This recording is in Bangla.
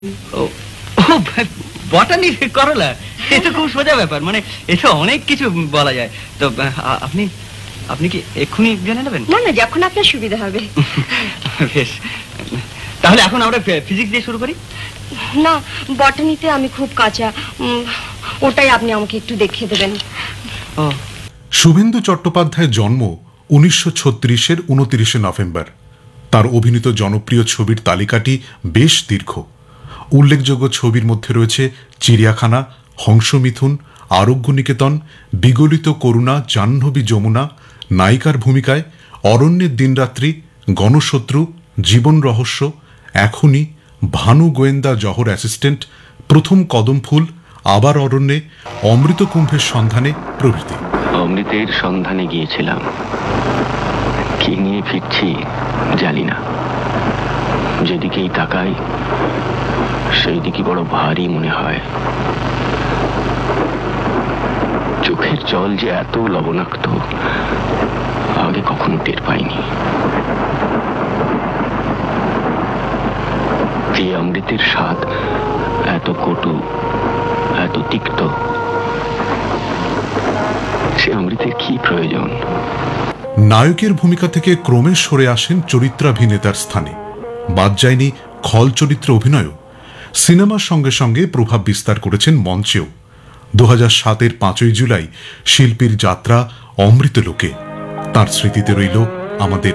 ও ও বটানি করলা, এ তো খুব সোজা ব্যাপার, মানে এটা অনেক কিছু বলা যায়। তো আপনি আপনি কি এক্ষুনি জেনে নেবেন? না না, যখন আপনার সুবিধা হবে। বেশ, তাহলে এখন আমরা ফিজিক্স দিয়ে শুরু করি। না, বটানিতে আমি খুব কাঁচা, ওটাই আপনি আমাকে একটু দেখিয়ে দেবেন। ও, শুভেন্দু চট্টোপাধ্যায়ের জন্ম 1936-এর 29শে নভেম্বর। তার অভিনীত জনপ্রিয় ছবির তালিকাটি বেশ দীর্ঘ। উল্লেখযোগ্য ছবির মধ্যে রয়েছে চিড়িয়াখানা, হংসমিথুন, আরোগ্য নিকেতন, বিগলিত করুণা, জাহ্নবী যমুনা, নায়িকার ভূমিকায়, অরণ্যের দিনরাত্রি, গণশত্রু, জীবন রহস্য, এখনই, ভানু গোয়েন্দা জহর অ্যাসিস্ট্যান্ট, প্রথম কদম ফুল, আবার অরণ্যে, অমৃত কুম্ভের সন্ধানে প্রভৃতি। অমৃতের সন্ধানে গিয়েছিলাম, কি নিয়ে ফিরছি জানি না। যেদিকেই তাকাই সেই দিকে বড় ভারী মনে হয়। চোখের জল যে এত লবণাক্ত আগে কখনো টের পাইনি। এই অমৃতের স্বাদ এত কটু, এত তিক্ত, সে অমৃতের কি প্রয়োজন? নায়কের ভূমিকা থেকে ক্রমে সরে আসেন চরিত্রাভিনেতার স্থানে। বাদ যায়নি খল চরিত্র অভিনয়ও। সিনেমার সঙ্গে সঙ্গে প্রভাব বিস্তার করেছেন মঞ্চেও। 2007-এর 5ই জুলাই শিল্পীর যাত্রা অমৃতলোকে। তার স্মৃতিতে রইল আমাদের